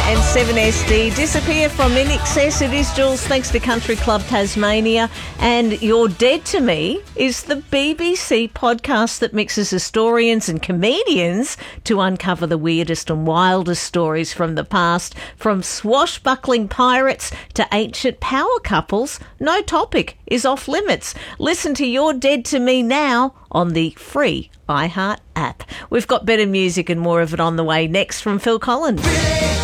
and 7SD. Disappear from In Excess. It is Jules, thanks to Country Club Tasmania. And You're Dead to Me is the BBC podcast that mixes historians and comedians to uncover the weirdest and wildest stories from the past. From swashbuckling pirates to ancient power couples, no topic is off limits. Listen to You're Dead to Me now on the free iHeart app. We've got better music and more of it on the way next from Phil Collins.